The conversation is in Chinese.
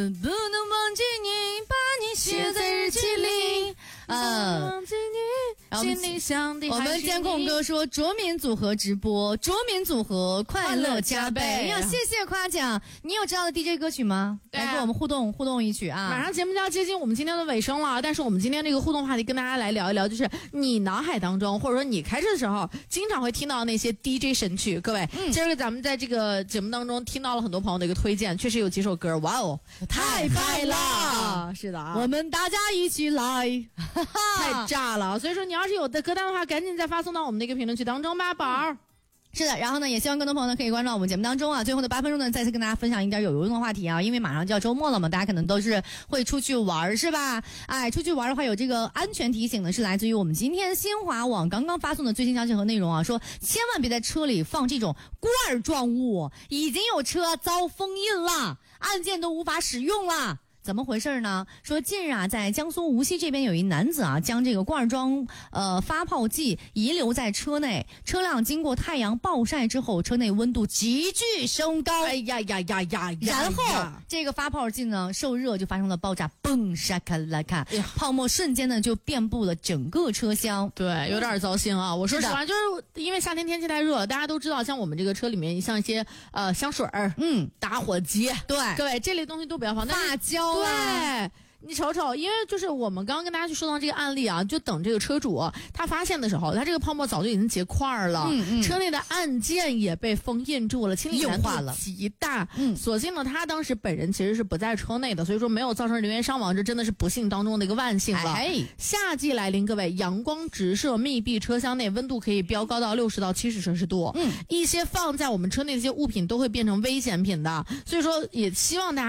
不能忘记你，把你写在日记里。忘记你，心里想的。我们监控哥说卓敏组合直播，卓敏组合快乐加倍。要谢谢夸奖。你有知道的 DJ 歌曲吗？来跟我们互动一曲啊！ 马上节目就要接近我们今天的尾声了，但是我们今天这个互动话题跟大家来聊一聊，就是你脑海当中或者说你开车的时候经常会听到那些 DJ 神曲。各位，今儿咱们在这个节目当中听到了很多朋友的一个推荐，确实有几首歌，哇哦，太嗨了！是的啊， 我们大家一起来。 太炸了！所以说，你要是有的歌单的话，赶紧再发送到我们的一个评论区当中吧，宝儿。 是的，然后呢，也希望更多朋友呢可以关注到我们节目当中啊。最后的8分钟呢，再次跟大家分享一点有用的话题啊，因为马上就要周末了嘛，大家可能都是会出去玩，是吧？哎，出去玩的话，有这个安全提醒呢，是来自于我们今天新华网刚刚发送的最新消息和内容啊，说千万别在车里放这种罐状物，已经有车遭封印了，按键都无法使用了。怎么回事呢？说近日啊，在江苏无锡这边有一男子啊，将这个罐装发泡剂遗留在车内，车辆经过太阳暴晒之后，车内温度急剧升高，然后这个发泡剂呢受热就发生了爆炸，嘣沙卡拉卡，泡沫瞬间呢就遍布了整个车厢。 对，有点糟心啊！我说实话，就是因为夏天天气太热了，大家都知道，像我们这个车里面像一些香水打火机， 对， 各位这类东西都不要放， 发胶。 对，你瞅瞅，因为就是我们刚刚跟大家去说到这个案例啊，就等这个车主他发现的时候，他这个泡沫早就已经结块了，车内的按键也被封印住了，清理难度极大。所幸呢，他当时本人其实是不在车内的，所以说没有造成人员伤亡，这真的是不幸当中的一个万幸了。夏季来临，各位，阳光直射密闭车厢内，温度可以飙高到60到70摄氏度，一些放在我们车内的一些物品都会变成危险品的，所以说也希望大家